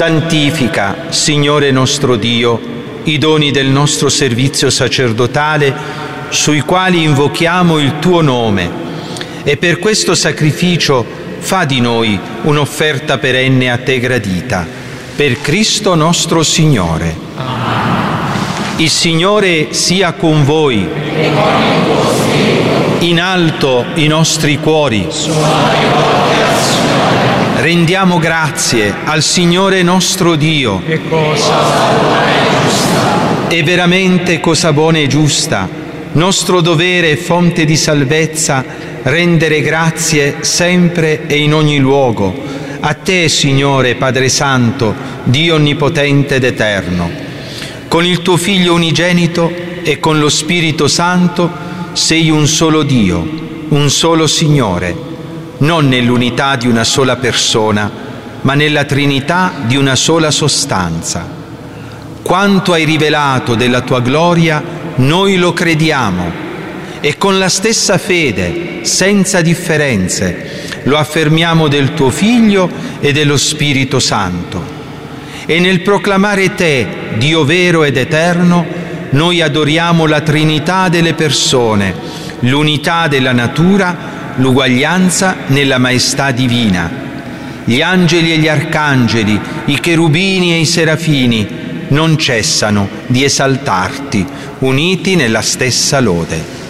Santifica, Signore nostro Dio, i doni del nostro servizio sacerdotale, sui quali invochiamo il Tuo nome, e per questo sacrificio fa di noi un'offerta perenne a Te gradita. Per Cristo nostro Signore. Il Signore sia con voi. In alto i nostri cuori. Rendiamo grazie al Signore nostro Dio. Che cosa buona e giusta. È veramente cosa buona e giusta, nostro dovere e fonte di salvezza, rendere grazie sempre e in ogni luogo a Te, Signore Padre Santo, Dio onnipotente ed eterno. Con il Tuo Figlio unigenito e con lo Spirito Santo sei un solo Dio, un solo Signore, non nell'unità di una sola persona, ma nella Trinità di una sola sostanza. Quanto hai rivelato della Tua gloria, noi lo crediamo e con la stessa fede, senza differenze, lo affermiamo del Tuo Figlio e dello Spirito Santo. E nel proclamare Te, Dio vero ed eterno, noi adoriamo la Trinità delle persone, l'unità della natura, l'uguaglianza nella maestà divina. Gli angeli e gli arcangeli, i cherubini e i serafini non cessano di esaltarti, uniti nella stessa lode.